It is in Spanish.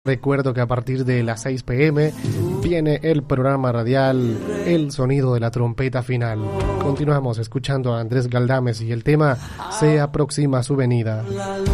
Recuerdo que a partir de las 6 p.m. viene el programa radial El Sonido de la Trompeta Final. Continuamos escuchando a Andrés Galdames y el tema Se aproxima su venida.